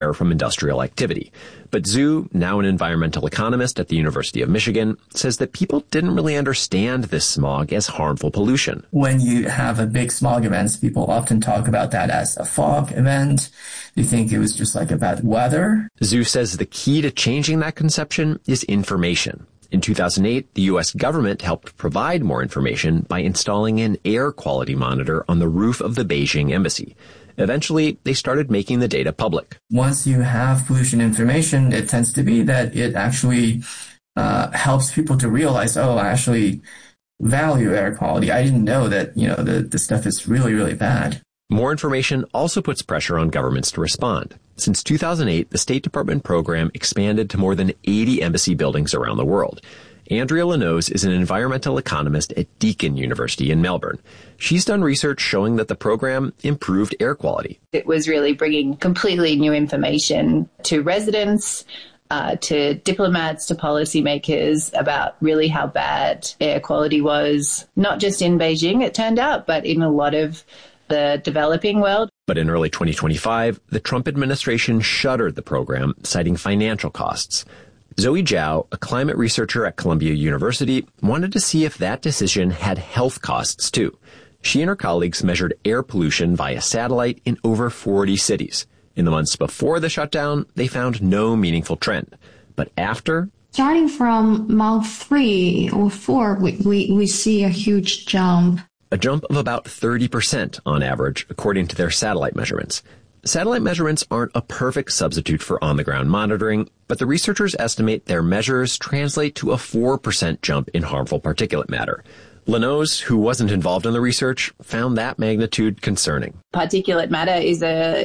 air from industrial activity. But Zhu, now an environmental economist at the University of Michigan, says that people didn't really understand this smog as harmful pollution. When you have a big smog event, people often talk about that as a fog event. They think it was just like a bad weather. Zhu says the key to changing that conception is information. In 2008, the U.S. government helped provide more information by installing an air quality monitor on the roof of the Beijing embassy. Eventually, they started making the data public. Once you have pollution information, it tends to be that it actually helps people to realize, oh, I actually value air quality. I didn't know that, the stuff is really, really bad. More information also puts pressure on governments to respond. Since 2008, the State Department program expanded to more than 80 embassy buildings around the world. Andrea Lanoz is an environmental economist at Deakin University in Melbourne. She's done research showing that the program improved air quality. It was really bringing completely new information to residents, to diplomats, to policymakers about really how bad air quality was, not just in Beijing, it turned out, but in a lot of the developing world. But in early 2025, the Trump administration shuttered the program, citing financial costs. Zoe Zhao, a climate researcher at Columbia University, wanted to see if that decision had health costs too. She and her colleagues measured air pollution via satellite in over 40 cities. In the months before the shutdown, they found no meaningful trend. But after... Starting from month 3 or 4, we see a huge jump. A jump of about 30% on average, according to their satellite measurements. Satellite measurements aren't a perfect substitute for on-the-ground monitoring, but the researchers estimate their measures translate to a 4% jump in harmful particulate matter. Lanoz, who wasn't involved in the research, found that magnitude concerning. Particulate matter is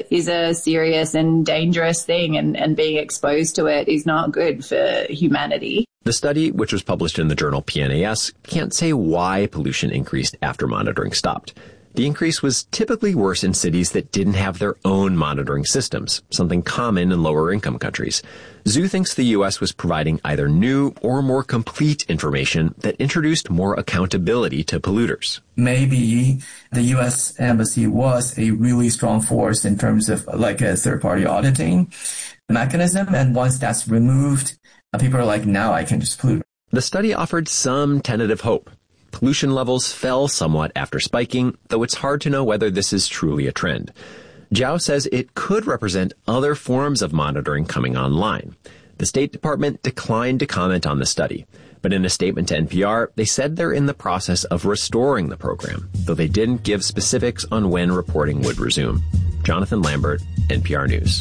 a serious and dangerous thing, and being exposed to it is not good for humanity. The study, which was published in the journal PNAS, can't say why pollution increased after monitoring stopped. The increase was typically worse in cities that didn't have their own monitoring systems, something common in lower-income countries. Zhu thinks the U.S. was providing either new or more complete information that introduced more accountability to polluters. Maybe the U.S. Embassy was a really strong force in terms of like a third-party auditing mechanism, and once that's removed, people are like, now I can just pollute. The study offered some tentative hope. Pollution levels fell somewhat after spiking, though it's hard to know whether this is truly a trend. Zhao says it could represent other forms of monitoring coming online. The State Department declined to comment on the study, but in a statement to NPR, they said they're in the process of restoring the program, though they didn't give specifics on when reporting would resume. Jonathan Lambert, NPR News.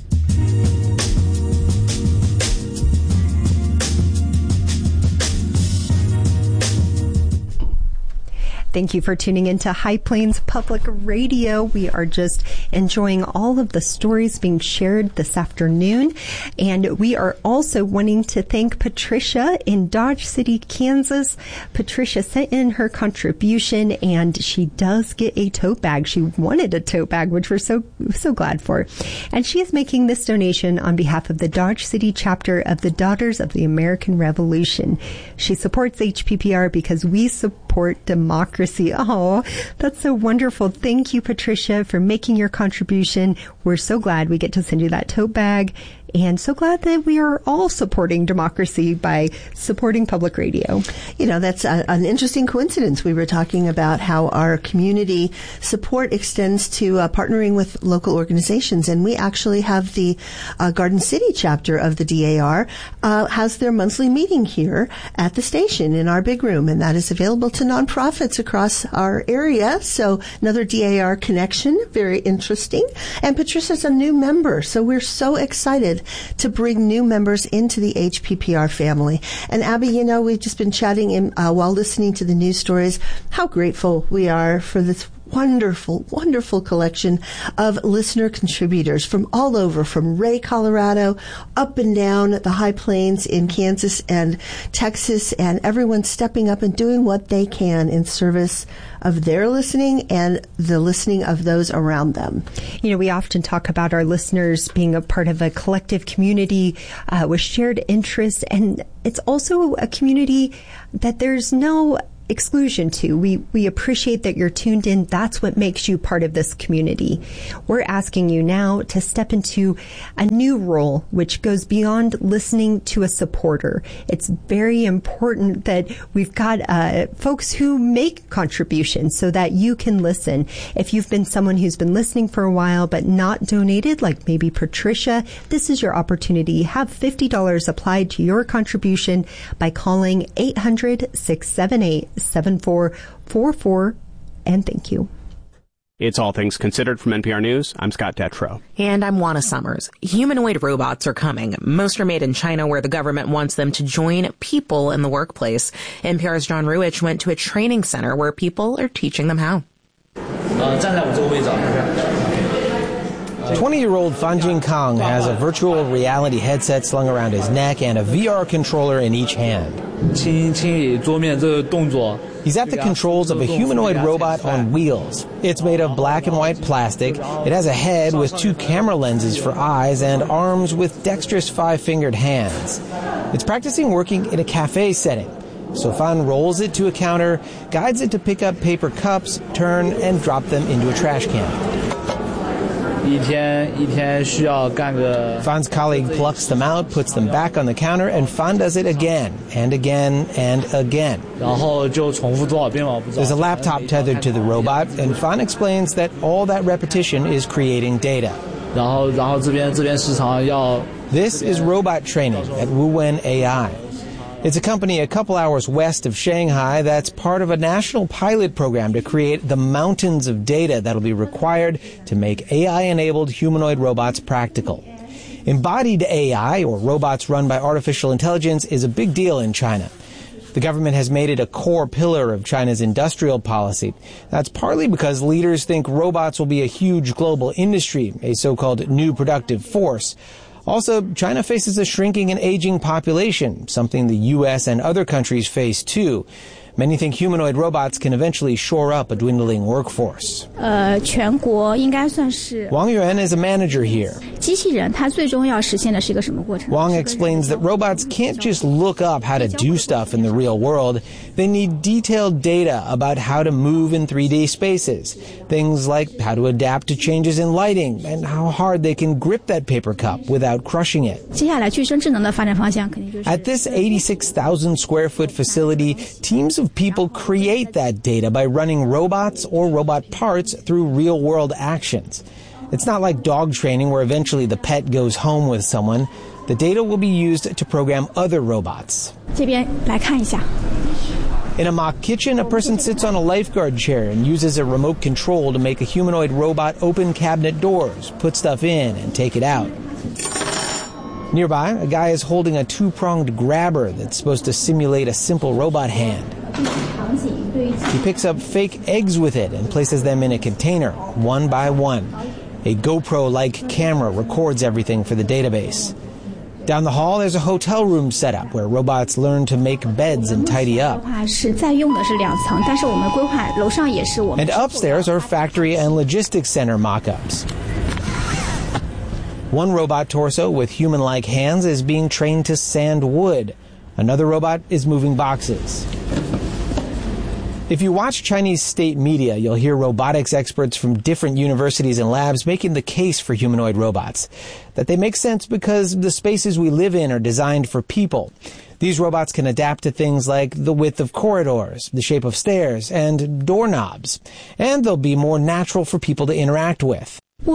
Thank you for tuning into High Plains Public Radio. We are just enjoying all of the stories being shared this afternoon. And we are also wanting to thank Patricia in Dodge City, Kansas. Patricia sent in her contribution, and she does get a tote bag. She wanted a tote bag, which we're so glad for. And she is making this donation on behalf of the Dodge City chapter of the Daughters of the American Revolution. She supports HPPR because we support democracy. Oh, that's so wonderful. Thank you, Patricia, for making your contribution. We're so glad we get to send you that tote bag, and so glad that we are all supporting democracy by supporting public radio. You know, that's an interesting coincidence. We were talking about how our community support extends to partnering with local organizations, and we actually have the Garden City chapter of the DAR has their monthly meeting here at the station in our big room, and that is available to nonprofits across our area. So another DAR connection, very interesting. And Patricia's a new member, so we're so excited to bring new members into the HPPR family. And Abby, you know, we've just been chatting while listening to the news stories, how grateful we are for this wonderful, wonderful collection of listener contributors from all over, from Ray, Colorado, up and down the High Plains in Kansas and Texas, and everyone stepping up and doing what they can in service of their listening and the listening of those around them. You know, we often talk about our listeners being a part of a collective community with shared interests, and it's also a community that there's no exclusion to. We appreciate that you're tuned in. That's what makes you part of this community. We're asking you now to step into a new role, which goes beyond listening to a supporter. It's very important that we've got folks who make contributions so that you can listen. If you've been someone who's been listening for a while but not donated, like maybe Patricia, this is your opportunity. Have $50 applied to your contribution by calling 800-678-7444. And thank you. It's All Things Considered from NPR News. I'm Scott Detrow. And I'm Juana Summers. Humanoid robots are coming. Most are made in China, where the government wants them to join people in the workplace. NPR's John Ruich went to a training center where people are teaching them how. 20-year-old Fan Jingkang has a virtual reality headset slung around his neck and a VR controller in each hand. He's at the controls of a humanoid robot on wheels. It's made of black and white plastic. It has a head with 2 camera lenses for eyes and arms with dexterous 5-fingered hands. It's practicing working in a cafe setting. So Fan rolls it to a counter, guides it to pick up paper cups, turn, and drop them into a trash can. Fan's colleague plucks them out, puts them back on the counter, and Fan does it again and again and again. There's a laptop tethered to the robot, and Fan explains that all that repetition is creating data. This is robot training at Wuwen AI. It's a company a couple hours west of Shanghai that's part of a national pilot program to create the mountains of data that'll be required to make AI-enabled humanoid robots practical. Embodied AI, or robots run by artificial intelligence, is a big deal in China. The government has made it a core pillar of China's industrial policy. That's partly because leaders think robots will be a huge global industry, a so-called new productive force. Also, China faces a shrinking and aging population, something the U.S. and other countries face too. Many think humanoid robots can eventually shore up a dwindling workforce. Wang Yuan is a manager here. Wang explains that robots can't just look up how to do stuff in the real world. They need detailed data about how to move in 3D spaces. Things like how to adapt to changes in lighting and how hard they can grip that paper cup without crushing it. At this 86,000 square foot facility, teams of people create that data by running robots or robot parts through real-world actions. It's not like dog training where eventually the pet goes home with someone. The data will be used to program other robots. In a mock kitchen, a person sits on a lifeguard chair and uses a remote control to make a humanoid robot open cabinet doors, put stuff in, and take it out. Nearby, a guy is holding a 2-pronged grabber that's supposed to simulate a simple robot hand. He picks up fake eggs with it and places them in a container, one by one. A GoPro-like camera records everything for the database. Down the hall, there's a hotel room setup where robots learn to make beds and tidy up. And upstairs are factory and logistics center mock-ups. One robot torso with human-like hands is being trained to sand wood. Another robot is moving boxes. If you watch Chinese state media, you'll hear robotics experts from different universities and labs making the case for humanoid robots. That they make sense because the spaces we live in are designed for people. These robots can adapt to things like the width of corridors, the shape of stairs, and doorknobs. And they'll be more natural for people to interact with.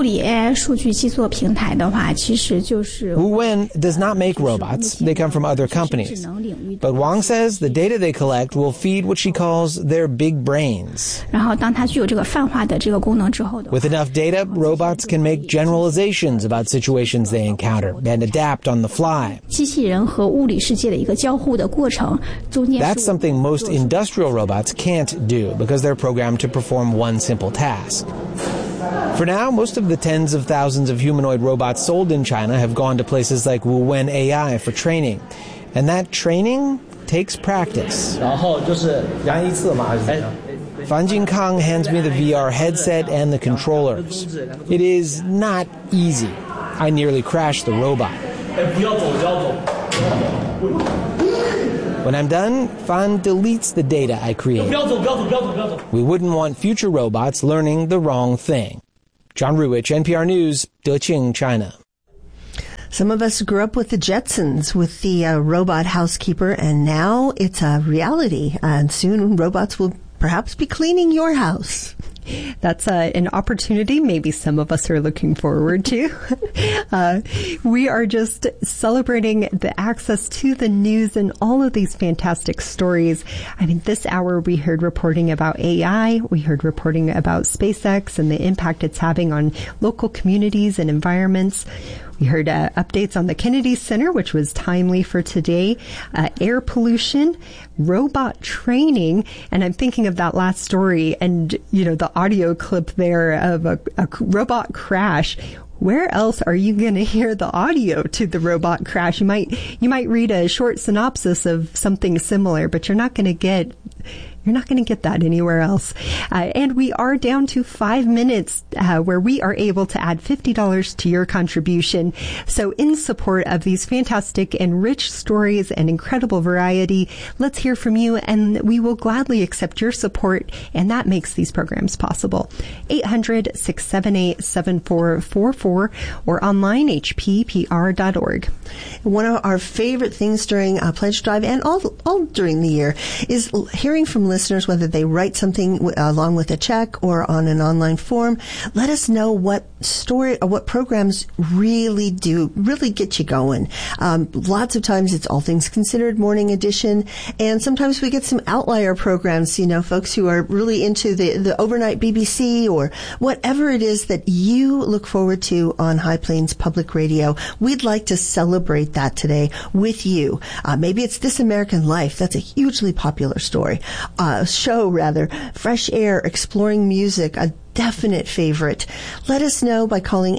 Wuwen does not make robots. They come from other companies. But Wang says the data they collect will feed what she calls their big brains. With enough data, robots can make generalizations about situations they encounter and adapt on the fly. That's something most industrial robots can't do because they're programmed to perform one simple task. For now, most of the tens of thousands of humanoid robots sold in China have gone to places like Wuwen AI for training. And that training takes practice. Fan Jingkang hands me the VR headset and the controllers. It is not easy. I nearly crashed the robot. When I'm done, Fan deletes the data I create. We wouldn't want future robots learning the wrong thing. John Ruwitch, NPR News, Deqing, China. Some of us grew up with the Jetsons, with the robot housekeeper, and now it's a reality. And soon robots will perhaps be cleaning your house. That's an opportunity maybe some of us are looking forward to. We are just celebrating the access to the news and all of these fantastic stories. I mean, this hour we heard reporting about AI. We heard reporting about SpaceX and the impact it's having on local communities and environments. We heard updates on the Kennedy Center, which was timely for today, air pollution, robot training, and I'm thinking of that last story and, you know, the audio clip there of a robot crash. Where else are you going to hear the audio to the robot crash? You might read a short synopsis of something similar, but you're not going to get that anywhere else. And we are down to 5 minutes where we are able to add $50 to your contribution. So in support of these fantastic and rich stories and incredible variety, let's hear from you, and we will gladly accept your support, and that makes these programs possible. 800-678-7444 or online, hppr.org. One of our favorite things during Pledge Drive and all during the year is hearing from listeners, whether they write something along with a check or on an online form. Let us know what story or what programs really get you going. Lots of times it's All Things Considered Morning Edition, and sometimes we get some outlier programs, you know, folks who are really into the overnight BBC or whatever it is that you look forward to on High Plains Public Radio. We'd like to celebrate that today with you. Maybe it's This American Life. That's a hugely popular show. Fresh Air, Exploring Music, a definite favorite. Let us know by calling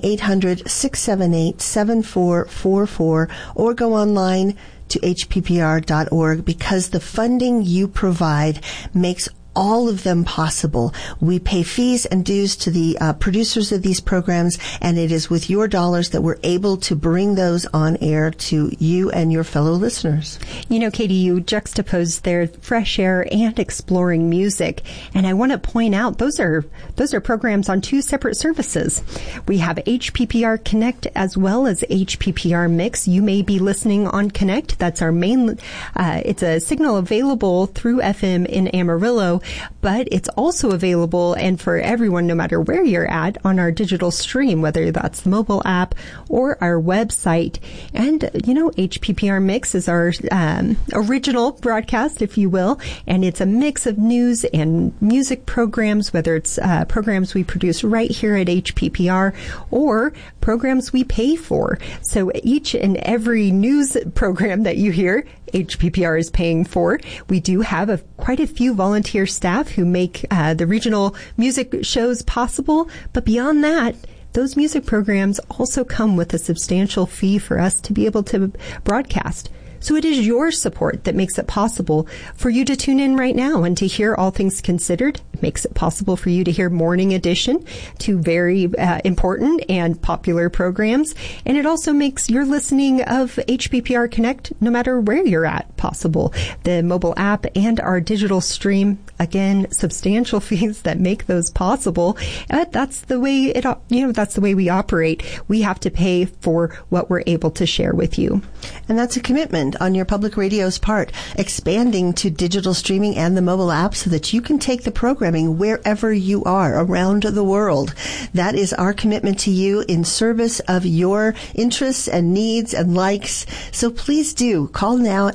800-678-7444 or go online to hppr.org, because the funding you provide makes all of them possible. We pay fees and dues to the producers of these programs, and it is with your dollars that we're able to bring those on air to you and your fellow listeners. You know, Katie, you juxtaposed there Fresh Air and Exploring Music, and I want to point out those are programs on two separate services. We have HPPR Connect as well as HPPR Mix. You may be listening on Connect. That's our main. It's a signal available through FM in Amarillo, but it's also available and for everyone, no matter where you're at, on our digital stream, whether that's the mobile app or our website. And, you know, HPPR Mix is our original broadcast, if you will, and it's a mix of news and music programs, whether it's programs we produce right here at HPPR or programs we pay for. So each and every news program that you hear, HPPR is paying for. We do have quite a few volunteer staff who make the regional music shows possible. But beyond that, those music programs also come with a substantial fee for us to be able to broadcast. So it is your support that makes it possible for you to tune in right now and to hear All Things Considered. It makes it possible for you to hear Morning Edition, two very important and popular programs. And it also makes your listening of HPPR Connect, no matter where you're at, possible. The mobile app and our digital stream, again, substantial fees that make those possible. That's the way that's the way we operate. We have to pay for what we're able to share with you. And that's a commitment on your public radio's part, expanding to digital streaming and the mobile app so that you can take the programming wherever you are around the world. That is our commitment to you in service of your interests and needs and likes. So please do call now,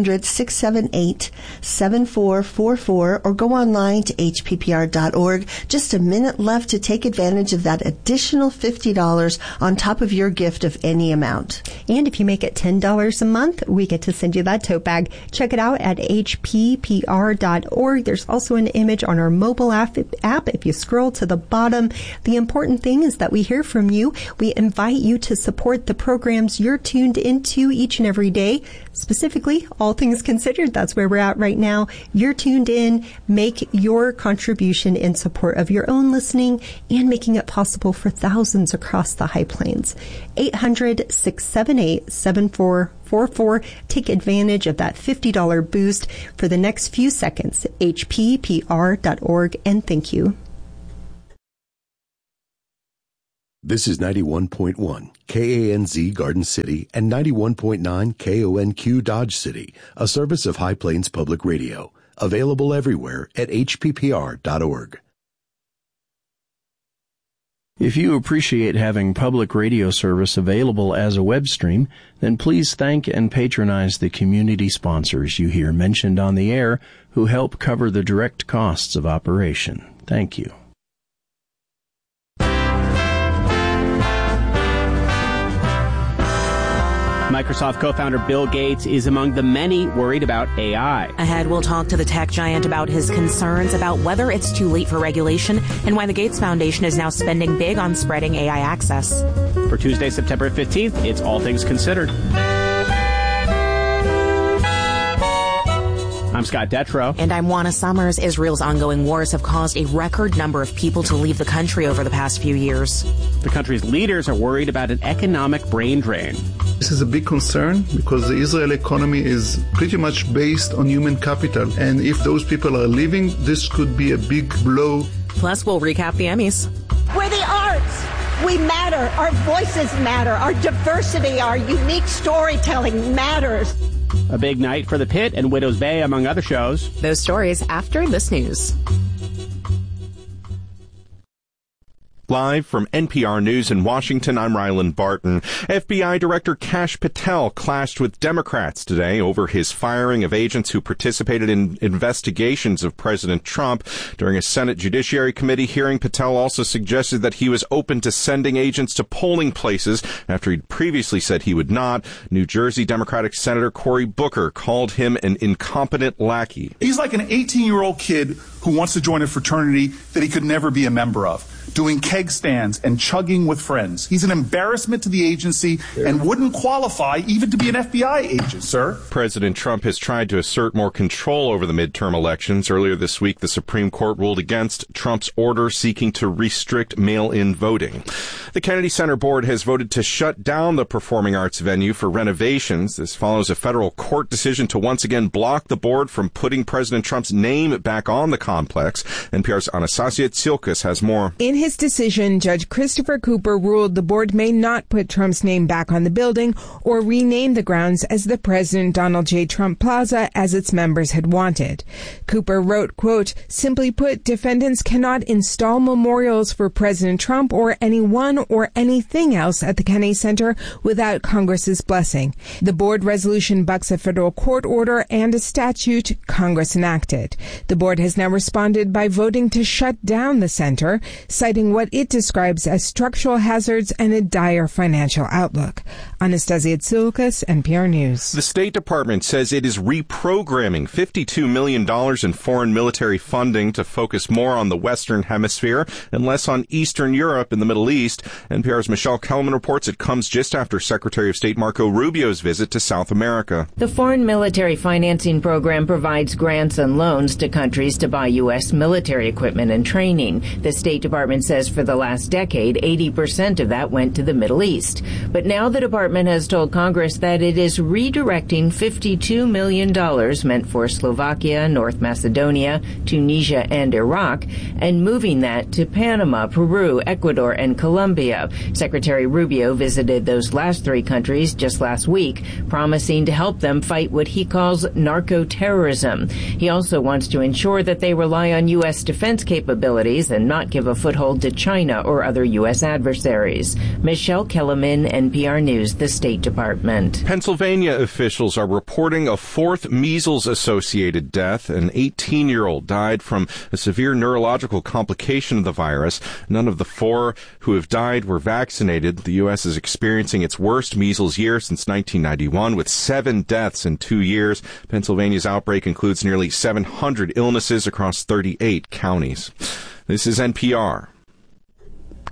800-678-7444, or go online to hppr.org. Just a minute left to take advantage of that additional $50 on top of your gift of any amount. And if you make it $10 a month, we get to send you that tote bag. Check it out at hppr.org. There's also an image on our mobile app. If you scroll to the bottom, the important thing is that we hear from you. We invite you to support the programs you're tuned into each and every day. Specifically, All Things Considered, that's where we're at right now. You're tuned in. Make your contribution in support of your own listening and making it possible for thousands across the High Plains. 800-678-7444 844. Take advantage of that $50 boost for the next few seconds. hppr.org, and thank you. This is 91.1 KANZ Garden City and 91.9 KONQ Dodge City, a service of High Plains Public Radio. Available everywhere at hppr.org. If you appreciate having public radio service available as a web stream, then please thank and patronize the community sponsors you hear mentioned on the air who help cover the direct costs of operation. Thank you. Microsoft co-founder Bill Gates is among the many worried about AI. Ahead, we'll talk to the tech giant about his concerns about whether it's too late for regulation and why the Gates Foundation is now spending big on spreading AI access. For Tuesday, September 15th, it's All Things Considered. I'm Scott Detrow. And I'm Juana Summers. Israel's ongoing wars have caused a record number of people to leave the country over the past few years. The country's leaders are worried about an economic brain drain. This is a big concern because the Israeli economy is pretty much based on human capital. And if those people are leaving, this could be a big blow. Plus, we'll recap the Emmys. We're the arts. We matter. Our voices matter. Our diversity, our unique storytelling matters. A big night for The Pit and Widow's Bay, among other shows. Those stories after this news. Live from NPR News in Washington, I'm Ryland Barton. FBI Director Kash Patel clashed with Democrats today over his firing of agents who participated in investigations of President Trump. During a Senate Judiciary Committee hearing, Patel also suggested that he was open to sending agents to polling places after he'd previously said he would not. New Jersey Democratic Senator Cory Booker called him an incompetent lackey. He's like an 18-year-old kid who wants to join a fraternity that he could never be a member of, doing keg stands and chugging with friends. He's an embarrassment to the agency and wouldn't qualify even to be an FBI agent, sir. President Trump has tried to assert more control over the midterm elections. Earlier this week, the Supreme Court ruled against Trump's order seeking to restrict mail-in voting. The Kennedy Center Board has voted to shut down the performing arts venue for renovations. This follows a federal court decision to once again block the board from putting President Trump's name back on the complex. NPR's Anastasia Tsilkas has more. In his decision, Judge Christopher Cooper ruled the board may not put Trump's name back on the building or rename the grounds as the President Donald J. Trump Plaza as its members had wanted. Cooper wrote, quote, "Simply put, defendants cannot install memorials for President Trump or anyone or anything else at the Kennedy Center without Congress's blessing. The board resolution bucks a federal court order and a statute Congress enacted. The board has now responded by voting to shut down the center, citing what it describes as structural hazards and a dire financial outlook." Anastasia Tsilkas, NPR News. The State Department says it is reprogramming $52 million in foreign military funding to focus more on the Western Hemisphere and less on Eastern Europe and the Middle East. NPR's Michelle Kellerman reports it comes just after Secretary of State Marco Rubio's visit to South America. The Foreign Military Financing Program provides grants and loans to countries to buy U.S. military equipment and training. The State Department says for the last decade, 80% of that went to the Middle East. But now the department has told Congress that it is redirecting $52 million meant for Slovakia, North Macedonia, Tunisia, and Iraq, and moving that to Panama, Peru, Ecuador, and Colombia. Secretary Rubio visited those last three countries just last week, promising to help them fight what he calls narco-terrorism. He also wants to ensure that they rely on U.S. defense capabilities and not give a foothold to China or other U.S. adversaries. Michelle Kellerman, NPR News, the State Department. Pennsylvania officials are reporting a fourth measles-associated death. An 18-year-old died from a severe neurological complication of the virus. None of the four who have died were vaccinated. The U.S. is experiencing its worst measles year since 1991, with 7 deaths in 2 years. Pennsylvania's outbreak includes nearly 700 illnesses across 38 counties. This is NPR.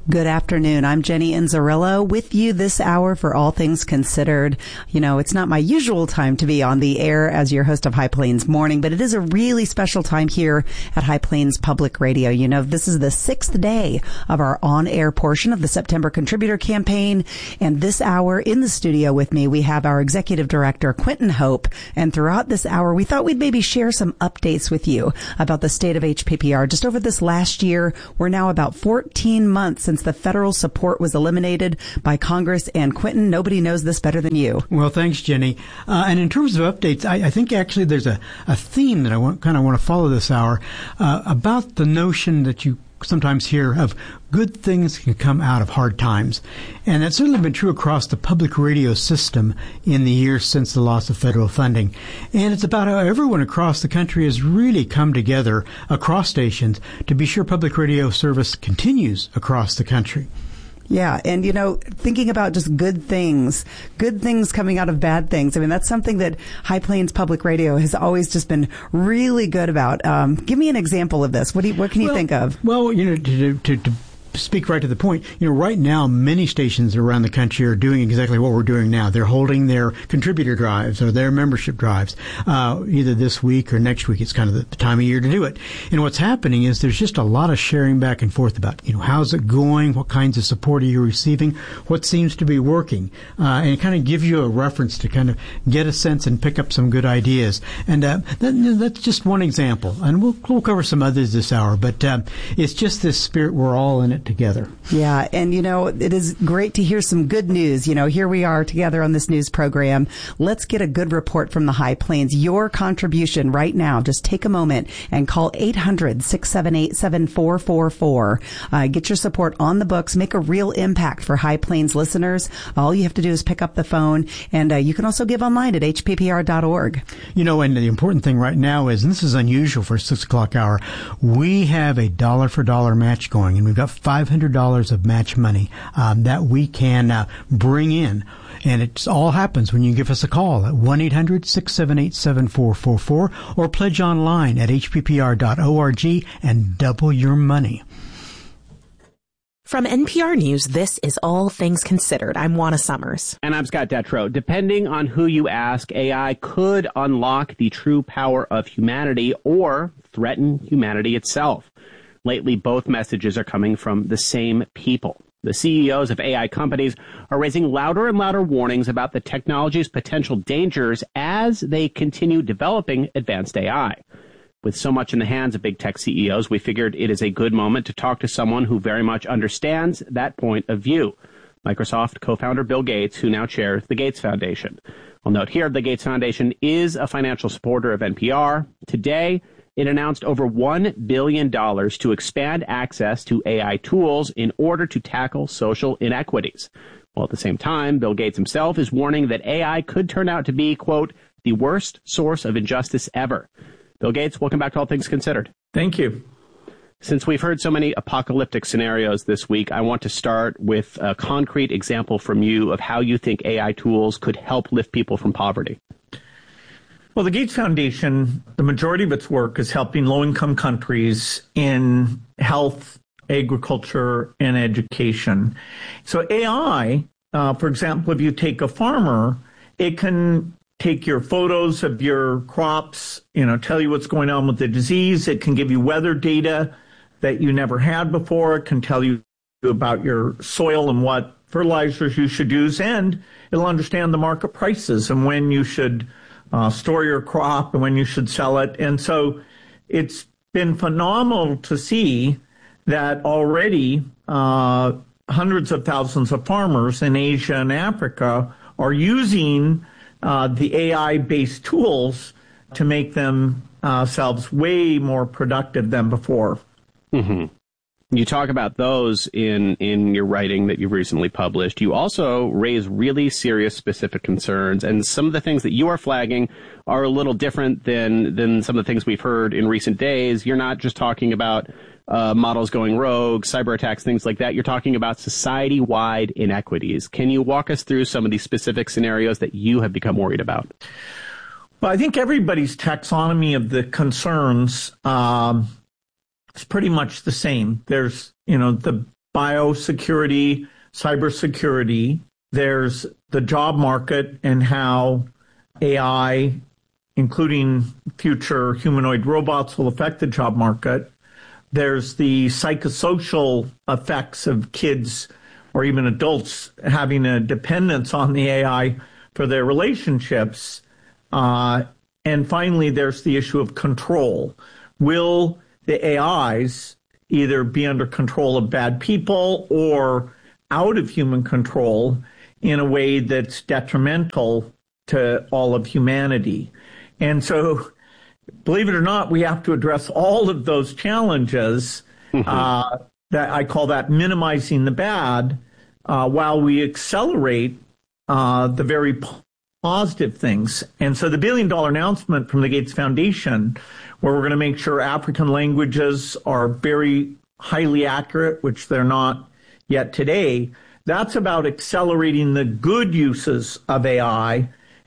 Good afternoon. I'm Jenny Inzerillo with you this hour for All Things Considered. You know, it's not my usual time to be on the air as your host of High Plains Morning, but it is a really special time here at High Plains Public Radio. You know, this is the 6th day of our on-air portion of the September Contributor Campaign. And this hour in the studio with me, we have our Executive Director, Quentin Hope. And throughout this hour, we thought we'd maybe share some updates with you about the state of HPPR. Just over this last year, we're now about 14 months since the federal support was eliminated by Congress. And Quentin, nobody knows this better than you. Well, thanks, Jenny. And in terms of updates, I think actually there's a theme that I want to follow this hour about the notion that you sometimes hear of good things can come out of hard times. And that's certainly been true across the public radio system in the years since the loss of federal funding. And it's about how everyone across the country has really come together across stations to be sure public radio service continues across the country. Yeah. And, you know, thinking about just good things coming out of bad things. I mean, that's something that High Plains Public Radio has always just been really good about. Give me an example of this. What can you think of? Well, you know, to speak right to the point, you know, right now, many stations around the country are doing exactly what we're doing now. They're holding their contributor drives or their membership drives, either this week or next week. It's kind of the time of year to do it. And what's happening is there's just a lot of sharing back and forth about, you know, how's it going? What kinds of support are you receiving? What seems to be working? And it kind of gives you a reference to kind of get a sense and pick up some good ideas. And that's just one example. And we'll cover some others this hour. But it's just this spirit. We're all in it together. Yeah, and you know, it is great to hear some good news. You know, here we are together on this news program. Let's get a good report from the High Plains. Your contribution right now, just take a moment and call 800-678-7444. Get your support on the books. Make a real impact for High Plains listeners. All you have to do is pick up the phone, and you can also give online at hppr.org. You know, and the important thing right now is, and this is unusual for a 6 o'clock hour, we have a dollar-for-dollar match going, and we've got $500 of match money that we can bring in. And it all happens when you give us a call at 1-800-678-7444 or pledge online at hppr.org and double your money. From NPR News, this is All Things Considered. I'm Juana Summers. And I'm Scott Detrow. Depending on who you ask, AI could unlock the true power of humanity or threaten humanity itself. Lately, both messages are coming from the same people. The CEOs of AI companies are raising louder and louder warnings about the technology's potential dangers as they continue developing advanced AI. With so much in the hands of big tech CEOs, we figured it is a good moment to talk to someone who very much understands that point of view. Microsoft co-founder Bill Gates, who now chairs the Gates Foundation. I'll note here, the Gates Foundation is a financial supporter of NPR. Today, it announced over $1 billion to expand access to AI tools in order to tackle social inequities. While at the same time, Bill Gates himself is warning that AI could turn out to be, quote, the worst source of injustice ever. Bill Gates, welcome back to All Things Considered. Thank you. Since we've heard so many apocalyptic scenarios this week, I want to start with a concrete example from you of how you think AI tools could help lift people from poverty. Well, the Gates Foundation, the majority of its work is helping low-income countries in health, agriculture, and education. So AI, for example, if you take a farmer, it can take your photos of your crops, tell you what's going on with the disease. It can give you weather data that you never had before. It can tell you about your soil and what fertilizers you should use, and it'll understand the market prices and when you should store your crop and when you should sell it. And so it's been phenomenal to see that already hundreds of thousands of farmers in Asia and Africa are using the AI-based tools to make themselves way more productive than before. Mm-hmm. You talk about those in your writing that you've recently published. You also raise really serious specific concerns, and some of the things that you are flagging are a little different than some of the things we've heard in recent days. You're not just talking about models going rogue, cyber attacks, things like that. You're talking about society-wide inequities. Can you walk us through some of these specific scenarios that you have become worried about? Well, I think everybody's taxonomy of the concerns it's pretty much the same. There's, the biosecurity, cybersecurity. There's the job market and how AI, including future humanoid robots, will affect the job market. There's the psychosocial effects of kids or even adults having a dependence on the AI for their relationships. And finally, there's the issue of control. Will the AIs either be under control of bad people or out of human control in a way that's detrimental to all of humanity? And so, believe it or not, we have to address all of those challenges. That I call that minimizing the bad, while we accelerate the very positive things. And so the $1 billion announcement from the Gates Foundation, where we're going to make sure African languages are very highly accurate, which they're not yet today, that's about accelerating the good uses of AI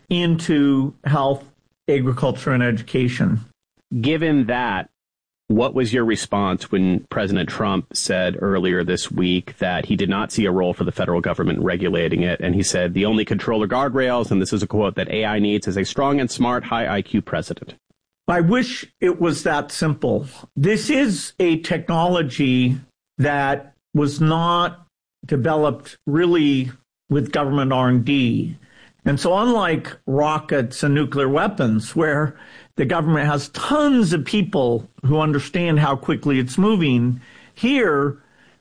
into health, agriculture, and education. Given that, what was your response when President Trump said earlier this week that he did not see a role for the federal government regulating it? And he said the only control or guardrails, and this is a quote, that AI needs is a strong and smart, high IQ president. I wish it was that simple. This is a technology that was not developed really with government R&D. And so unlike rockets and nuclear weapons, where the government has tons of people who understand how quickly it's moving, here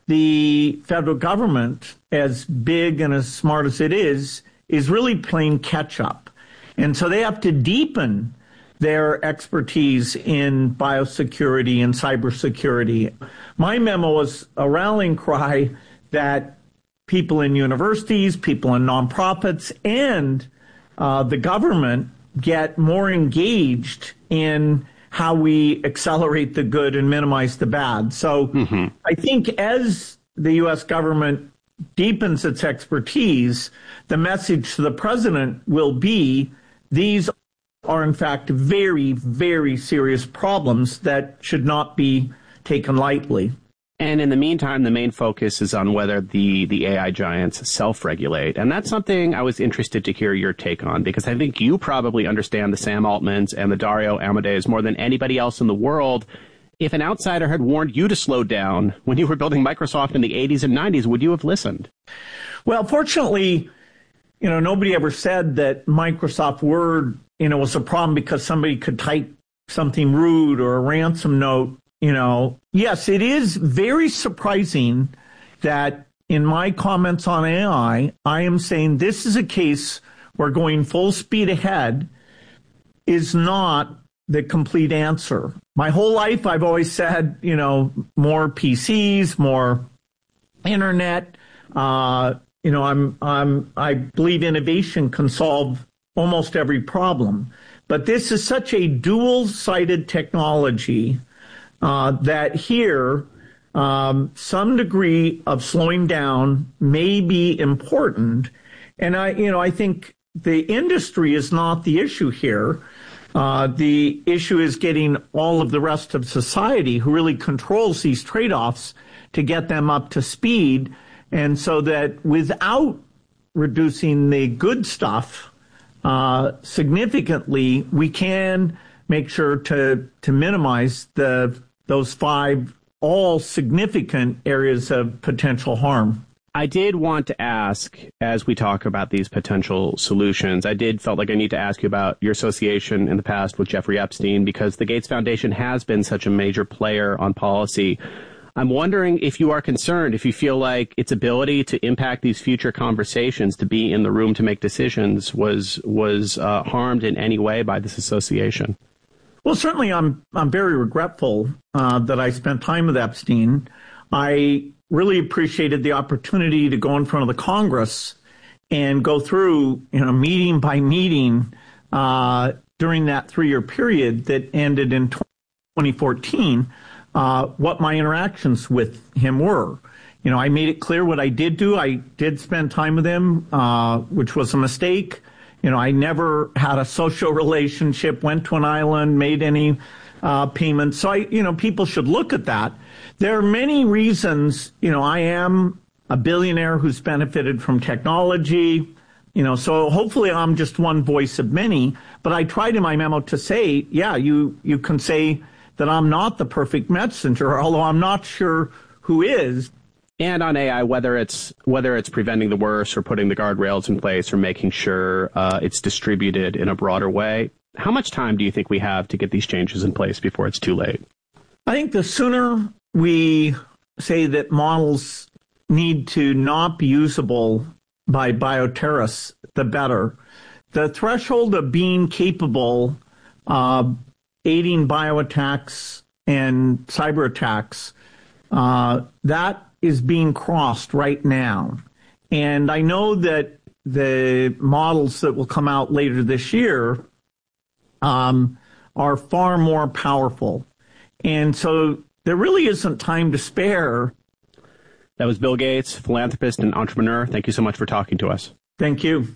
the federal government, as big and as smart as it is really playing catch up. And so they have to deepen their expertise in biosecurity and cybersecurity. My memo was a rallying cry that people in universities, people in nonprofits, and the government get more engaged in how we accelerate the good and minimize the bad. So I think as the U.S. government deepens its expertise, the message to the president will be these are in fact very, very serious problems that should not be taken lightly. And in the meantime, the main focus is on whether the AI giants self-regulate. And that's something I was interested to hear your take on, because I think you probably understand the Sam Altmans and the Dario Amadeus more than anybody else in the world. If an outsider had warned you to slow down when you were building Microsoft in the 80s and 90s, would you have listened? Well, fortunately, nobody ever said that Microsoft Word, was a problem because somebody could type something rude or a ransom note. Yes, it is very surprising that in my comments on AI, I am saying this is a case where going full speed ahead is not the complete answer. My whole life, I've always said, more PCs, more internet. I believe innovation can solve almost every problem. But this is such a dual-sided technology that here, some degree of slowing down may be important. And I think the industry is not the issue here. The issue is getting all of the rest of society who really controls these trade-offs to get them up to speed. And so that without reducing the good stuff significantly, we can make sure to minimize those 5 all significant areas of potential harm. I did want to ask, as we talk about these potential solutions, felt like I need to ask you about your association in the past with Jeffrey Epstein, because the Gates Foundation has been such a major player on policy. I'm wondering if you are concerned, if you feel like its ability to impact these future conversations, to be in the room to make decisions, was harmed in any way by this association. Well, certainly I'm very regretful that I spent time with Epstein. I really appreciated the opportunity to go in front of the Congress and go through, meeting by meeting during that 3-year period that ended in 2014, what my interactions with him were. I made it clear what I did do. I did spend time with him, which was a mistake. I never had a social relationship, went to an island, made any payments. So people should look at that. There are many reasons, I am a billionaire who's benefited from technology, so hopefully I'm just one voice of many. But I tried in my memo to say, you can say that I'm not the perfect messenger, although I'm not sure who is. And on AI, whether it's preventing the worst or putting the guardrails in place or making sure it's distributed in a broader way, how much time do you think we have to get these changes in place before it's too late? I think the sooner we say that models need to not be usable by bioterrorists, the better. The threshold of being capable of aiding bioattacks and cyber attacks, that is being crossed right now. And I know that the models that will come out later this year are far more powerful. And so there really isn't time to spare. That was Bill Gates, philanthropist and entrepreneur. Thank you so much for talking to us. Thank you.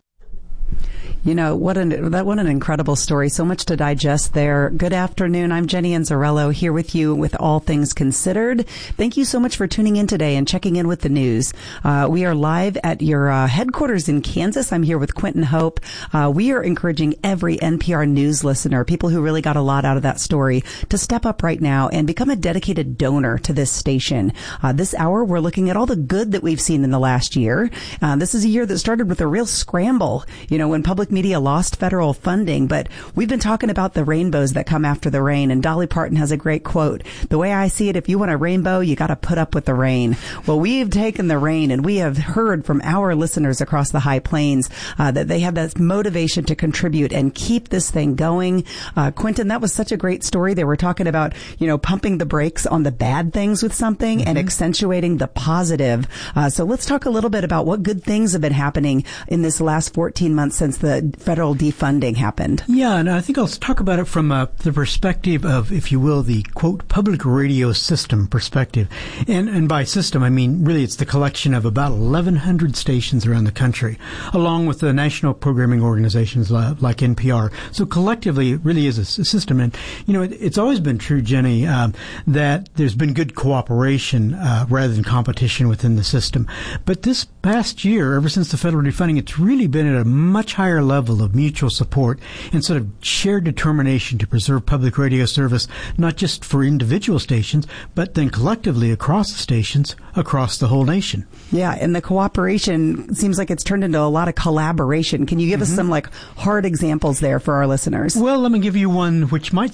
What an incredible story. So much to digest there. Good afternoon. I'm Jenny Anzarello here with you with All Things Considered. Thank you so much for tuning in today and checking in with the news. We are live at your headquarters in Kansas. I'm here with Quentin Hope. We are encouraging every NPR News listener, people who really got a lot out of that story, to step up right now and become a dedicated donor to this station. This hour, we're looking at all the good that we've seen in the last year. This is a year that started with a real scramble, when public media lost federal funding, but we've been talking about the rainbows that come after the rain, and Dolly Parton has a great quote. The way I see it, if you want a rainbow, you got to put up with the rain. Well, we've taken the rain, and we have heard from our listeners across the High Plains that they have that motivation to contribute and keep this thing going. Quentin, that was such a great story. They were talking about, pumping the brakes on the bad things with something and accentuating the positive. So let's talk a little bit about what good things have been happening in this last 14 months since the federal defunding happened. Yeah, and I think I'll talk about it from the perspective of, if you will, the, quote, public radio system perspective. And by system, I mean, really it's the collection of about 1,100 stations around the country, along with the national programming organizations like NPR. So collectively, it really is a system. And, it's always been true, Jenny, that there's been good cooperation rather than competition within the system. But this past year, ever since the federal defunding, it's really been at a much higher level of mutual support and sort of shared determination to preserve public radio service, not just for individual stations, but then collectively across the stations, across the whole nation. Yeah, and the cooperation seems like it's turned into a lot of collaboration. Can you give us some hard examples there for our listeners? Well, let me give you one which might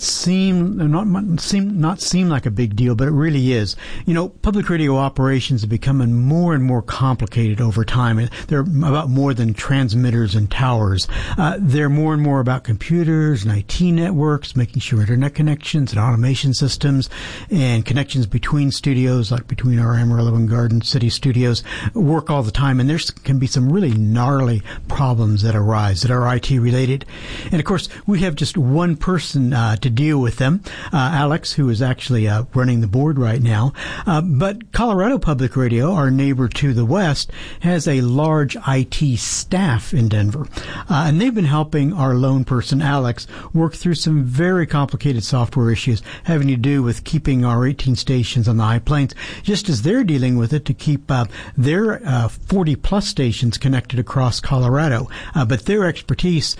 not seem like a big deal, but it really is. Public radio operations have become more and more complicated over time. They're about more than transmitters and towers. They're more and more about computers and IT networks, making sure internet connections and automation systems and connections between studios, like between our Amarillo and Garden City studios, work all the time. And there can be some really gnarly problems that arise that are IT related. And of course, we have just one person to deal with them, Alex, who is actually running the board right now. But Colorado Public Radio, our neighbor to the west, has a large IT staff in Denver. And they've been helping our lone person, Alex, work through some very complicated software issues having to do with keeping our 18 stations on the High Plains, just as they're dealing with it to keep their 40-plus stations connected across Colorado. But their expertise,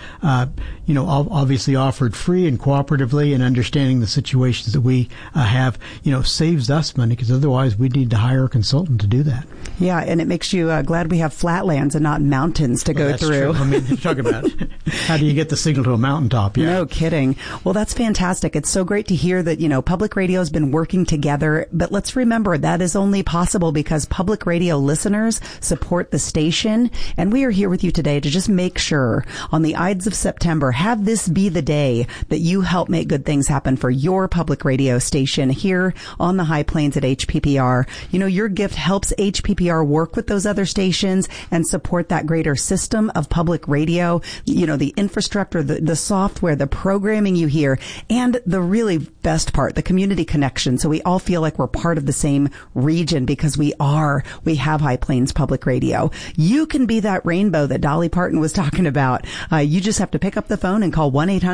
obviously offered free and cooperatively, and understanding the situations that we have, saves us money, because otherwise we'd need to hire a consultant to do that. Yeah, and it makes you glad we have flatlands and not mountains to go through. True. I mean, talk about how do you get the signal to a mountaintop? Yeah. No kidding. Well, that's fantastic. It's so great to hear that, public radio has been working together. But let's remember that is only possible because public radio listeners support the station. And we are here with you today to just make sure on the Ides of September, have this be the day that you help make good things happen for your public radio station here on the High Plains at HPPR. Your gift helps HPPR work with those other stations and support that greater system of public radio. radio, the infrastructure, the software, the programming you hear, and the really best part, the community connection. So we all feel like we're part of the same region because we have High Plains Public Radio. You can be that rainbow that Dolly Parton was talking about. You just have to pick up the phone and call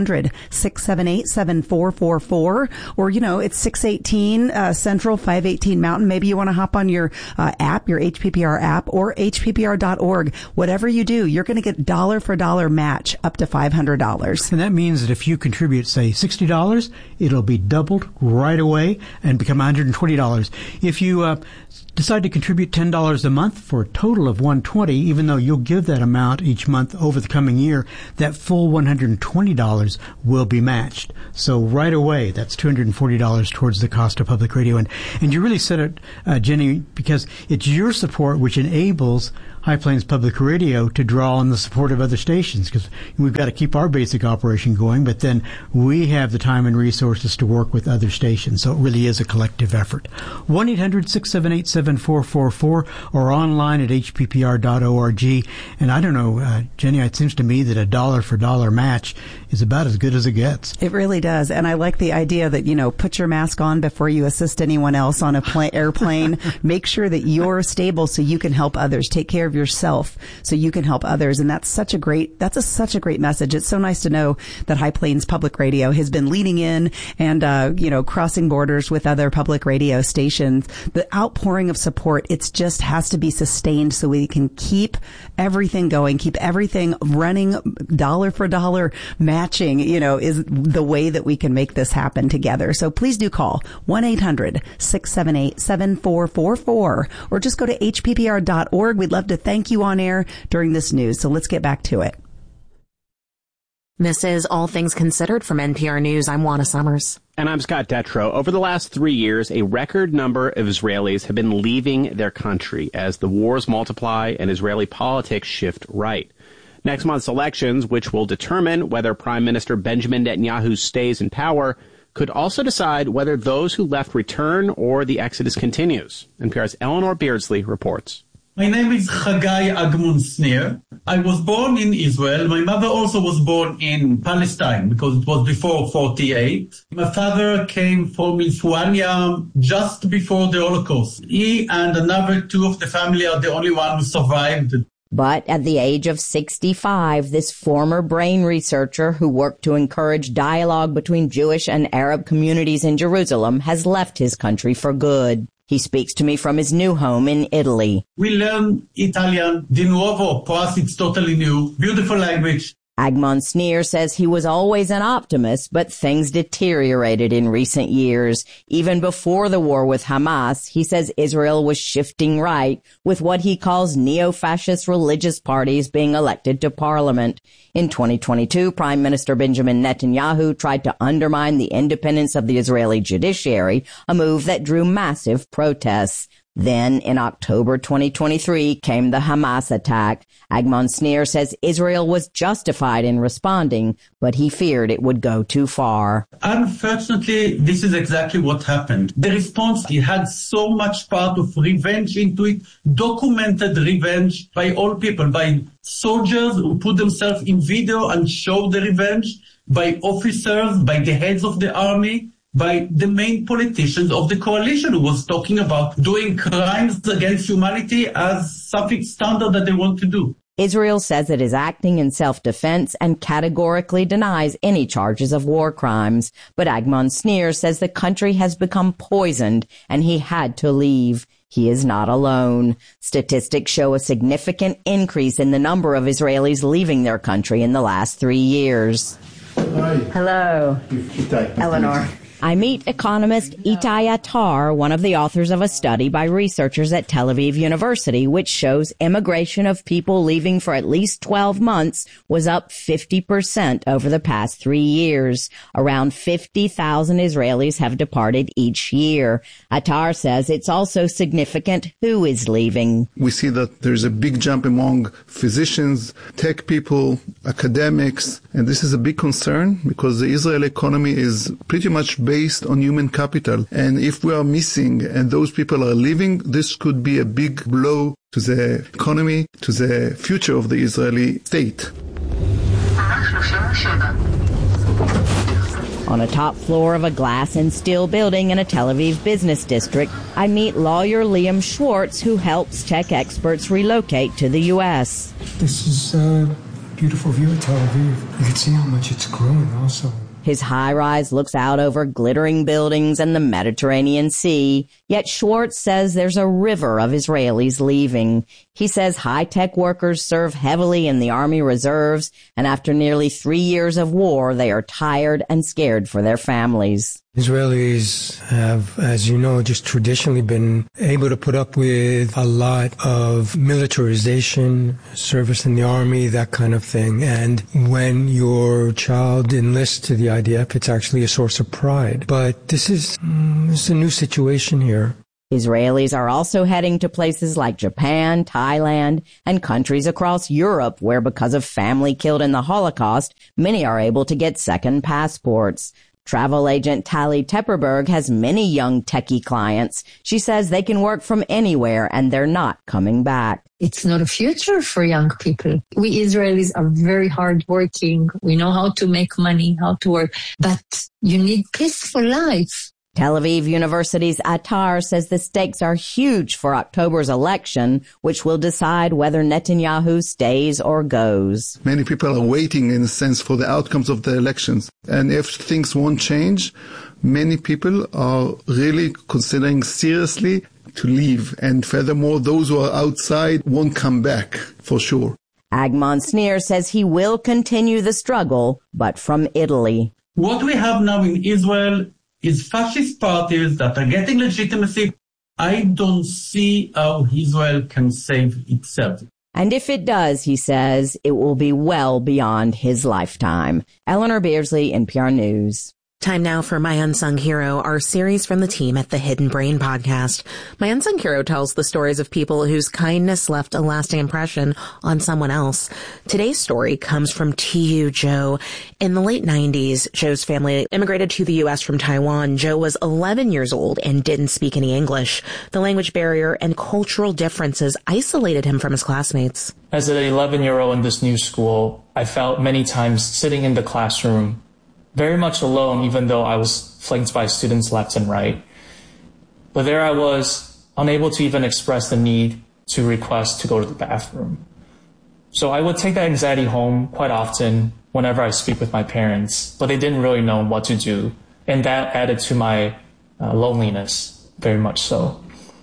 1-800-678-7444, or, it's 618 Central, 518 Mountain. Maybe you want to hop on your app, your HPPR app, or hppr.org. Whatever you do, you're going to get dollar for dollar match up to $500. And that means that if you contribute, say, $60, it'll be doubled right away and become $120. If you decide to contribute $10 a month for a total of $120, even though you'll give that amount each month over the coming year, that full $120 will be matched. So right away, that's $240 towards the cost of public radio. And you really said it, Jenny, because it's your support which enables High Plains Public Radio to draw on the support of other stations, because we've got to keep our basic operation going, but then we have the time and resources to work with other stations. So it really is a collective effort. 1-800-678-7444 or online at hppr.org. And I don't know, Jenny, it seems to me that a dollar for dollar match is about as good as it gets. It really does. And I like the idea that, put your mask on before you assist anyone else on a airplane. Make sure that you're stable so you can help others. Take care of yourself so you can help others. And that's such a great message. It's so nice to know that High Plains Public Radio has been leaning in and, crossing borders with other public radio stations. The outpouring of support, it just has to be sustained so we can keep everything going, keep everything running, dollar for dollar matching, is the way that we can make this happen together. So please do call 1-800-678-7444 or just go to hppr.org. We'd love to thank you on air during this news. So let's get back to it. This is All Things Considered from NPR News. I'm Juana Summers. And I'm Scott Detrow. Over the last 3 years, a record number of Israelis have been leaving their country as the wars multiply and Israeli politics shift right. Next month's elections, which will determine whether Prime Minister Benjamin Netanyahu stays in power, could also decide whether those who left return or the exodus continues. NPR's Eleanor Beardsley reports. My name is Chagai Agmon-Snir. I was born in Israel. My mother also was born in Palestine because it was before 48. My father came from Lithuania just before the Holocaust. He and another two of the family are the only one who survived. But at the age of 65, this former brain researcher who worked to encourage dialogue between Jewish and Arab communities in Jerusalem has left his country for good. He speaks to me from his new home in Italy. We learn Italian di nuovo. For us, it's totally new. Beautiful language. Agmon-Snir says he was always an optimist, but things deteriorated in recent years. Even before the war with Hamas, he says Israel was shifting right, with what he calls neo-fascist religious parties being elected to parliament. In 2022, Prime Minister Benjamin Netanyahu tried to undermine the independence of the Israeli judiciary, a move that drew massive protests. Then, in October 2023, came the Hamas attack. Agmon-Snir says Israel was justified in responding, but he feared it would go too far. Unfortunately, this is exactly what happened. The response, it had so much part of revenge into it, documented revenge by all people, by soldiers who put themselves in video and showed the revenge, by officers, by the heads of the army, by the main politicians of the coalition who was talking about doing crimes against humanity as something standard that they want to do. Israel says it is acting in self-defense and categorically denies any charges of war crimes. But Agmon-Snir says the country has become poisoned and he had to leave. He is not alone. Statistics show a significant increase in the number of Israelis leaving their country in the last 3 years. Hi. Hello. Eleanor. I meet economist Itai Attar, one of the authors of a study by researchers at Tel Aviv University, which shows immigration of people leaving for at least 12 months was up 50% over the past 3 years. Around 50,000 Israelis have departed each year. Attar says it's also significant who is leaving. We see that there's a big jump among physicians, tech people, academics, and this is a big concern because the Israeli economy is pretty much based on human capital. And if we are missing and those people are leaving, this could be a big blow to the economy, to the future of the Israeli state. On a top floor of a glass and steel building in a Tel Aviv business district, I meet lawyer Liam Schwartz, who helps tech experts relocate to the U.S. This is a beautiful view of Tel Aviv. You can see how much it's grown also. His high-rise looks out over glittering buildings and the Mediterranean Sea, yet Schwartz says there's a river of Israelis leaving. He says high-tech workers serve heavily in the Army Reserves, and after nearly 3 years of war, they are tired and scared for their families. Israelis have, as you know, just traditionally been able to put up with a lot of militarization, service in the army, that kind of thing. And when your child enlists to the IDF, it's actually a source of pride. But this is a new situation here. Israelis are also heading to places like Japan, Thailand, and countries across Europe where, because of family killed in the Holocaust, many are able to get second passports. Travel agent Tali Tepperberg has many young techie clients. She says they can work from anywhere and they're not coming back. It's not a future for young people. We Israelis are very hardworking. We know how to make money, how to work, but you need peaceful life. Tel Aviv University's Attar says the stakes are huge for October's election, which will decide whether Netanyahu stays or goes. Many people are waiting, in a sense, for the outcomes of the elections. And if things won't change, many people are really considering seriously to leave. And furthermore, those who are outside won't come back, for sure. Agmon Sneer says he will continue the struggle, but from Italy. What we have now in Israel is fascist parties that are getting legitimacy. I don't see how Israel can save itself. And if it does, he says, it will be well beyond his lifetime. Eleanor Beardsley, NPR News. Time now for My Unsung Hero, our series from the team at the Hidden Brain podcast. My Unsung Hero tells the stories of people whose kindness left a lasting impression on someone else. Today's story comes from T.U. Joe. In the late 90s, Joe's family immigrated to the U.S. from Taiwan. Joe was 11 years old and didn't speak any English. The language barrier and cultural differences isolated him from his classmates. As an 11-year-old in this new school, I felt many times sitting in the classroom very much alone, even though I was flanked by students left and right. But there I was, unable to even express the need to request to go to the bathroom. So I would take that anxiety home quite often whenever I speak with my parents, but they didn't really know what to do. And that added to my loneliness, very much so.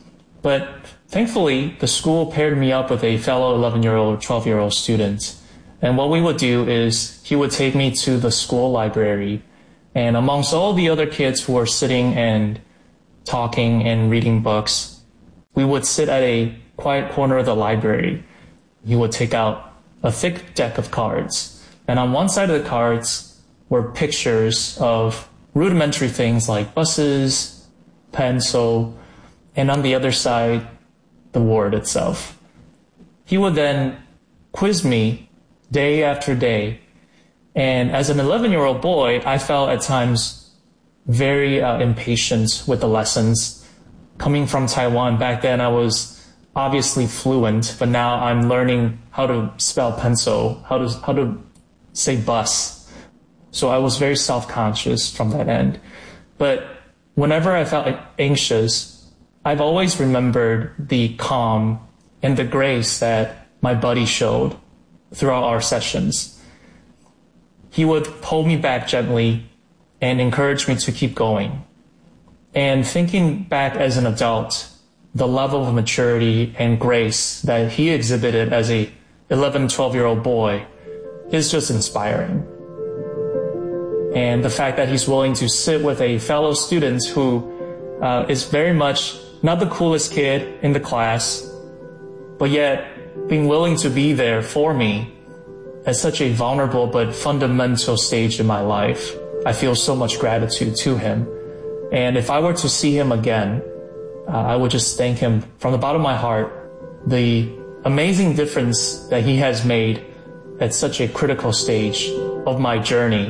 But thankfully, the school paired me up with a fellow 11-year-old or 12-year-old student. And what we would do is he would take me to the school library, and amongst all the other kids who were sitting and talking and reading books, we would sit at a quiet corner of the library. He would take out a thick deck of cards, and on one side of the cards were pictures of rudimentary things like buses, pencil, and on the other side, the word itself. He would then quiz me day after day. And as an 11-year-old boy, I felt at times very impatient with the lessons. Coming from Taiwan, back then I was obviously fluent, but now I'm learning how to spell pencil, how to say bus. So I was very self-conscious from that end. But whenever I felt anxious, I've always remembered the calm and the grace that my buddy showed throughout our sessions. He would pull me back gently and encourage me to keep going. And thinking back as an adult, the level of maturity and grace that he exhibited as a 11, 12-year-old boy is just inspiring. And the fact that he's willing to sit with a fellow student who is very much not the coolest kid in the class, but yet being willing to be there for me at such a vulnerable but fundamental stage in my life. I feel so much gratitude to him. And if I were to see him again, I would just thank him from the bottom of my heart, the amazing difference that he has made at such a critical stage of my journey.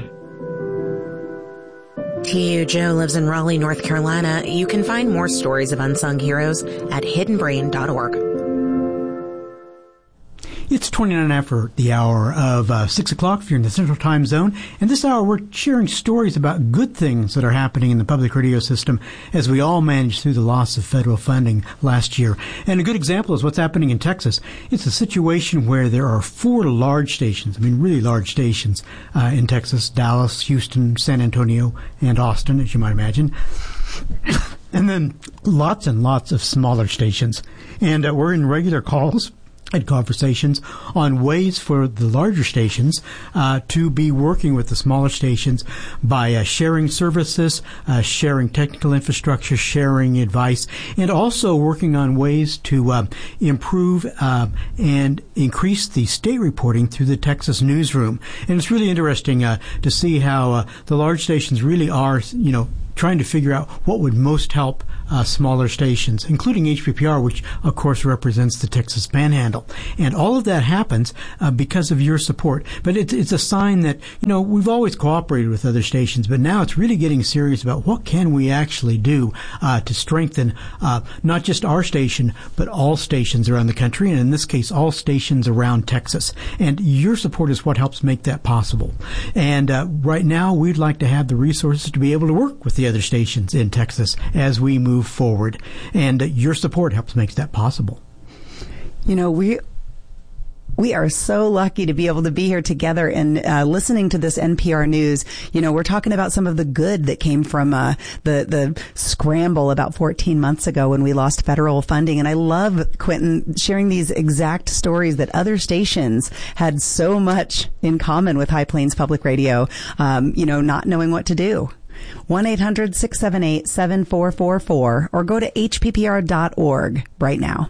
T.U. Joe lives in Raleigh, North Carolina. You can find more stories of unsung heroes at hiddenbrain.org. It's 29 after the hour of 6 o'clock if you're in the Central Time Zone. And this hour, we're sharing stories about good things that are happening in the public radio system as we all manage through the loss of federal funding last year. And a good example is what's happening in Texas. It's a situation where there are 4 large stations, really large stations in Texas: Dallas, Houston, San Antonio, and Austin, as you might imagine. And then lots and lots of smaller stations. And we're in regular calls and conversations on ways for the larger stations to be working with the smaller stations by sharing services, sharing technical infrastructure, sharing advice, and also working on ways to improve and increase the state reporting through the Texas newsroom. And it's really interesting to see how the large stations really are, trying to figure out what would most help smaller stations, including HPPR, which, of course, represents the Texas Panhandle. And all of that happens because of your support. But it's a sign that, we've always cooperated with other stations, but now it's really getting serious about what can we actually do to strengthen not just our station, but all stations around the country, and in this case, all stations around Texas. And your support is what helps make that possible. And right now, we'd like to have the resources to be able to work with the other stations in Texas as we move forward. And your support helps make that possible. We are so lucky to be able to be here together and listening to this NPR News. We're talking about some of the good that came from the scramble about 14 months ago when we lost federal funding. And I love, Quentin, sharing these exact stories that other stations had so much in common with High Plains Public Radio, not knowing what to do. 1-800-678-7444 or go to hppr.org right now.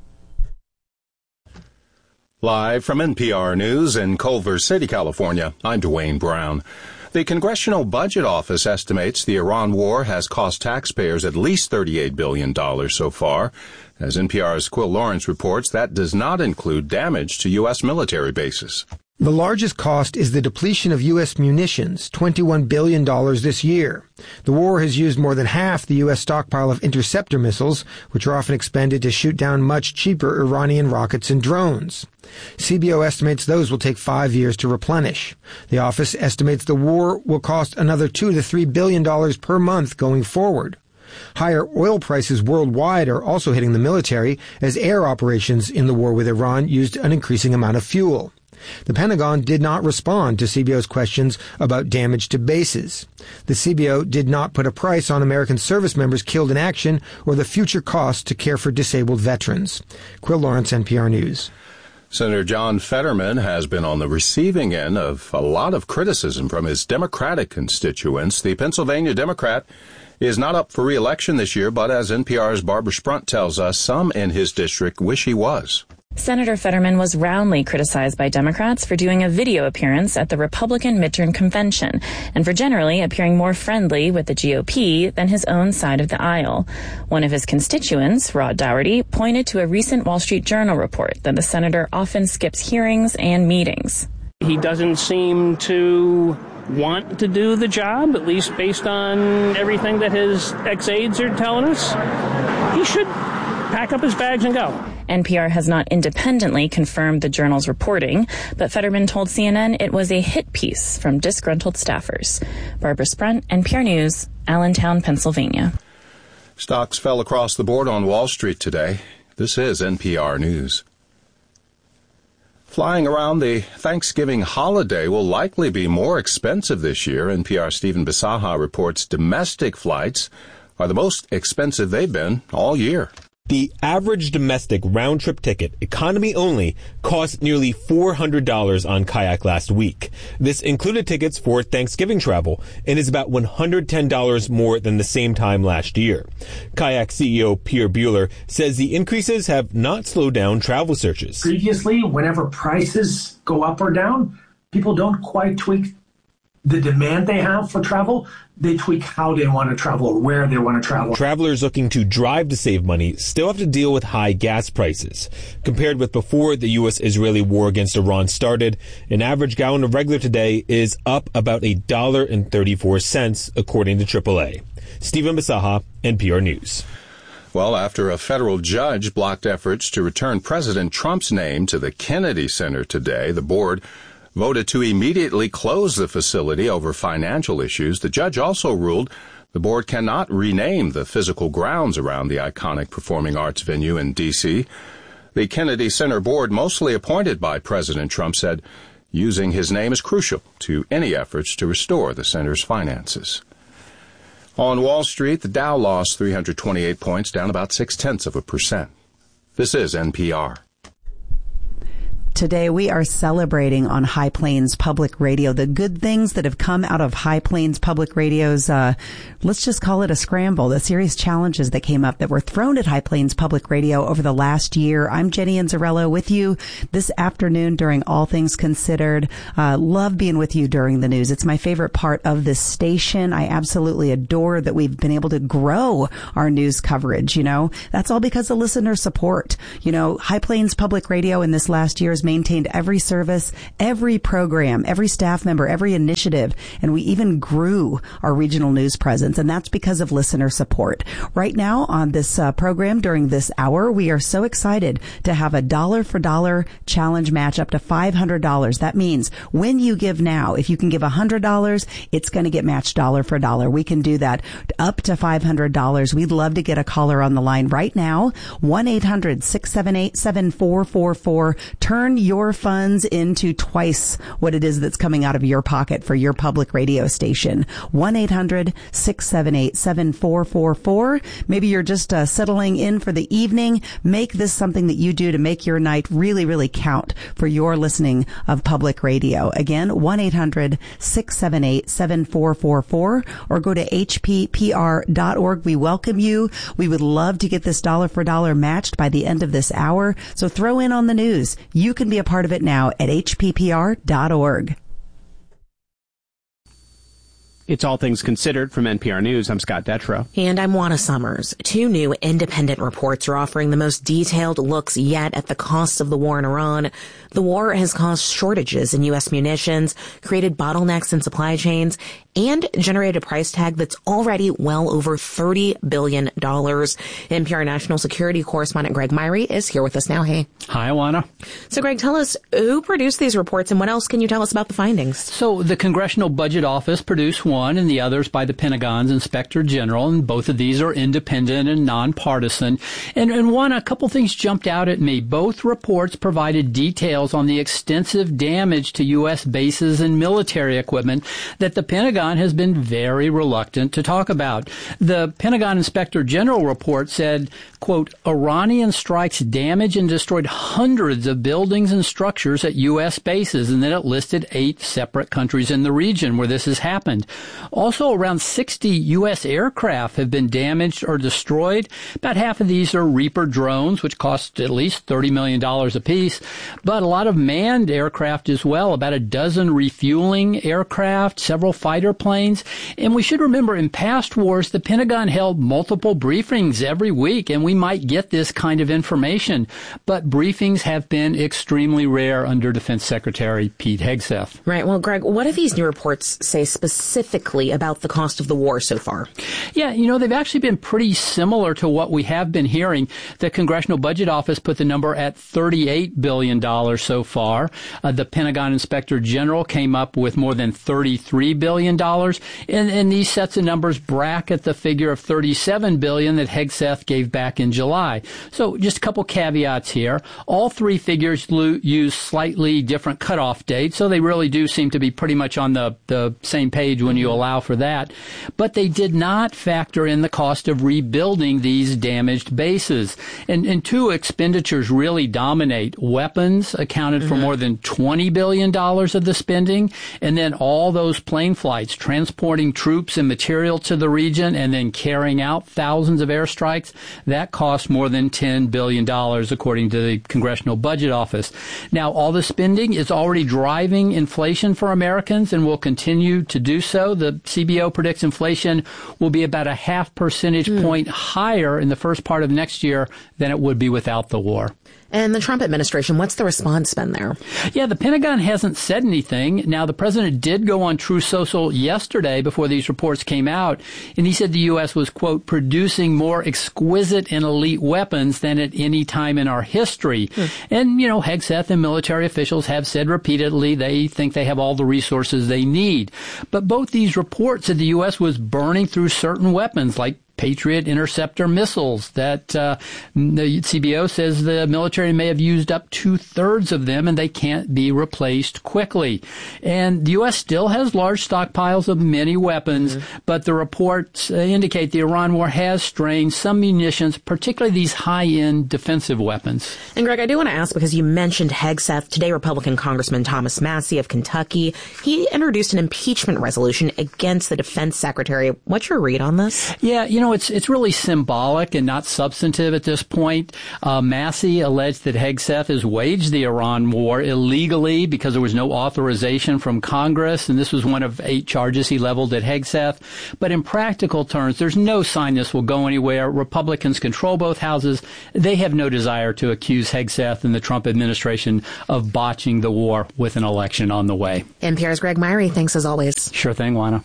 Live from NPR News in Culver City, California, I'm Dwayne Brown. The Congressional Budget Office estimates the Iran war has cost taxpayers at least $38 billion so far. As NPR's Quill Lawrence reports, that does not include damage to U.S. military bases. The largest cost is the depletion of U.S. munitions, $21 billion this year. The war has used more than half the U.S. stockpile of interceptor missiles, which are often expended to shoot down much cheaper Iranian rockets and drones. CBO estimates those will take 5 years to replenish. The office estimates the war will cost another $2 to $3 billion per month going forward. Higher oil prices worldwide are also hitting the military, as air operations in the war with Iran used an increasing amount of fuel. The Pentagon did not respond to CBO's questions about damage to bases. The CBO did not put a price on American service members killed in action or the future costs to care for disabled veterans. Quill Lawrence, NPR News. Senator John Fetterman has been on the receiving end of a lot of criticism from his Democratic constituents. The Pennsylvania Democrat is not up for re-election this year, but as NPR's Barbara Sprunt tells us, some in his district wish he was. Senator Fetterman was roundly criticized by Democrats for doing a video appearance at the Republican midterm convention and for generally appearing more friendly with the GOP than his own side of the aisle. One of his constituents, Rod Dougherty, pointed to a recent Wall Street Journal report that the senator often skips hearings and meetings. He doesn't seem to want to do the job, at least based on everything that his ex-aides are telling us. He should pack up his bags and go. NPR has not independently confirmed the Journal's reporting, but Fetterman told CNN it was a hit piece from disgruntled staffers. Barbara Sprunt, NPR News, Allentown, Pennsylvania. Stocks fell across the board on Wall Street today. This is NPR News. Flying around the Thanksgiving holiday will likely be more expensive this year. NPR's Stephen Bisaha reports domestic flights are the most expensive they've been all year. The average domestic round-trip ticket, economy only, cost nearly $400 on Kayak last week. This included tickets for Thanksgiving travel and is about $110 more than the same time last year. Kayak CEO Pierre Buehler says the increases have not slowed down travel searches. Previously, whenever prices go up or down, people don't quite tweak the demand they have for travel. They tweak how they want to travel or where they want to travel. Travelers looking to drive to save money still have to deal with high gas prices. Compared with before the U.S.-Israeli war against Iran started, an average gallon of regular today is up about $1.34, according to AAA. Stephen Bisaha, NPR News. Well, after a federal judge blocked efforts to return President Trump's name to the Kennedy Center today, the board voted to immediately close the facility over financial issues. The judge also ruled the board cannot rename the physical grounds around the iconic performing arts venue in D.C. The Kennedy Center board, mostly appointed by President Trump, said using his name is crucial to any efforts to restore the center's finances. On Wall Street, the Dow lost 328 points, down about 0.6%. This is NPR. Today we are celebrating on High Plains Public Radio the good things that have come out of High Plains Public Radio's, let's just call it a scramble, the serious challenges that came up that were thrown at High Plains Public Radio over the last year. I'm Jenny Inzarello with you this afternoon during All Things Considered. Love being with you during the news. It's my favorite part of this station. I absolutely adore that we've been able to grow our news coverage. You know, that's all because of listener support. You know, High Plains Public Radio in this last year has maintained every service, every program, every staff member, every initiative, and we even grew our regional news presence, and that's because of listener support. Right now on this program during this hour, we are so excited to have a dollar-for-dollar challenge match up to $500. That means when you give now, if you can give $100, it's going to get matched dollar for dollar. We can do that up to $500. We'd love to get a caller on the line right now. 1-800-678-7444. Turn your funds into twice what it is that's coming out of your pocket for your public radio station. 1-800-678-7444. Maybe you're just settling in for the evening. Make this something that you do to make your night really, really count for your listening of public radio. Again, 1-800-678-7444 or go to hppr.org. We welcome you. We would love to get this dollar for dollar matched by the end of this hour. So throw in on the news. You can be a part of it now at hppr.org. It's All Things Considered from NPR News. I'm Scott Detrow. And I'm Juana Summers. Two new independent reports are offering the most detailed looks yet at the costs of the war in Iran. The war has caused shortages in U.S. munitions, created bottlenecks in supply chains, and generated a price tag that's already well over $30 billion. NPR national security correspondent Greg Myrie is here with us now. Hey. Hi, Juana. So, Greg, tell us who produced these reports and what else can you tell us about the findings? So, the Congressional Budget Office produced one and the others by the Pentagon's Inspector General, and both of these are independent and nonpartisan. And one, a couple things jumped out at me. Both reports provided details on the extensive damage to U.S. bases and military equipment that the Pentagon has been very reluctant to talk about. The Pentagon Inspector General report said, quote, Iranian strikes damaged and destroyed hundreds of buildings and structures at U.S. bases, and then it listed 8 separate countries in the region where this has happened. Also, around 60 U.S. aircraft have been damaged or destroyed. About half of these are Reaper drones, which cost at least $30 million apiece, but a lot of manned aircraft as well, about a dozen refueling aircraft, several fighter planes. And we should remember in past wars, the Pentagon held multiple briefings every week, and we might get this kind of information. But briefings have been extremely rare under Defense Secretary Pete Hegseth. Right. Well, Greg, what do these new reports say specifically about the cost of the war so far? Yeah, you know, they've actually been pretty similar to what we have been hearing. The Congressional Budget Office put the number at $38 billion so far. The Pentagon Inspector General came up with more than $33 billion. And these sets of numbers bracket the figure of $37 billion that Hegseth gave back in July. So just a couple caveats here. All three figures use slightly different cutoff dates, so they really do seem to be pretty much on the same page when you allow for that. But they did not factor in the cost of rebuilding these damaged bases. And two expenditures really dominate. Weapons accounted for more than $20 billion of the spending, and then all those plane flights transporting troops and material to the region and then carrying out thousands of airstrikes, that cost more than $10 billion, according to the Congressional Budget Office. Now, all the spending is already driving inflation for Americans and will continue to do so. The CBO predicts inflation will be about a 0.5 percentage point higher in the first part of next year than it would be without the war. And the Trump administration, what's the response been there? Yeah, the Pentagon hasn't said anything. Now, the president did go on Truth Social yesterday before these reports came out, and he said the U.S. was, quote, producing more exquisite and elite weapons than at any time in our history. And, you know, Hegseth and military officials have said repeatedly they think they have all the resources they need. But both these reports said the U.S. was burning through certain weapons like Patriot interceptor missiles that the CBO says the military may have used up 2/3 of them and they can't be replaced quickly. And the U.S. still has large stockpiles of many weapons, but the reports indicate the Iran war has strained some munitions, particularly these high-end defensive weapons. And Greg, I do want to ask, because you mentioned Hegseth, today Republican Congressman Thomas Massie of Kentucky, he introduced an impeachment resolution against the defense secretary. What's your read on this? Yeah, you know, it's really symbolic and not substantive at this point. Massie alleged that Hegseth has waged the Iran war illegally because there was no authorization from Congress, and this was one of 8 charges he leveled at Hegseth. But in practical terms, there's no sign this will go anywhere. Republicans control both houses. They have no desire to accuse Hegseth and the Trump administration of botching the war with an election on the way. NPR's Greg Myrie. Thanks as always. Sure thing, Juana.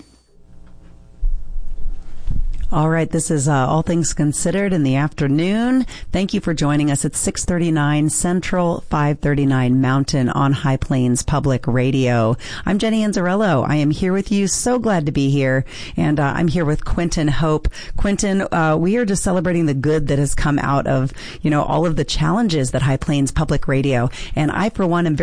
All right, this is All Things Considered in the afternoon. Thank you for joining us at 6:39 Central, 5:39 Mountain on High Plains Public Radio. I'm Jenny Anzarello. I am here with you. So glad to be here. And I'm here with Quentin Hope. Quentin, we are just celebrating the good that has come out of, you know, all of the challenges that High Plains Public Radio. And I, for one, am very